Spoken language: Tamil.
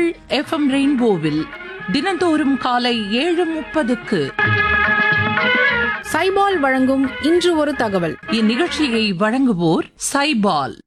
உங்கள் எஃப்எம் ரெயின்போவில் தினந்தோறும் காலை 7:30க்கு சைபால் வழங்கும் இன்று ஒரு தகவல். இந்நிகழ்ச்சியை வழங்குவோர் சைபால்.